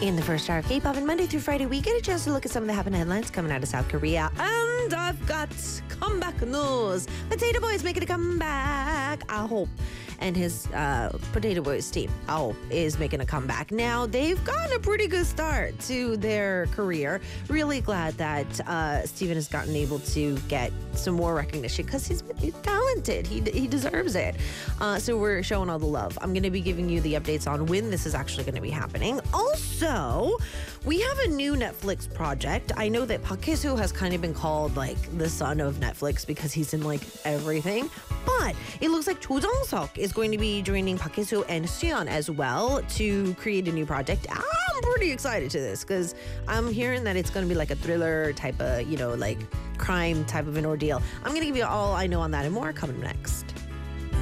In the first hour of K-pop, and Monday through Friday, we get a chance to look at some of the happening headlines coming out of South Korea. And I've got comeback news. Potato Boy is making a comeback, I hope. And his Potato Boys team, I hope, is making a comeback. Now, they've gotten a pretty good start to their career. Really glad that Steven has gotten able to get some more recognition because he's talented. He deserves it. So we're showing all the love. I'm going to be giving you the updates on when this is actually going to be happening. Also, we have a new Netflix project. I know that Park Hae-soo has kind of been called like the son of Netflix because he's in like everything. But it looks like Cho Jung-seok is going to be joining Park Hae-soo and Suyeon as well to create a new project. I'm pretty excited to this because I'm hearing that it's going to be like a thriller type of, like crime type of an ordeal. I'm going to give you all I know on that and more coming next.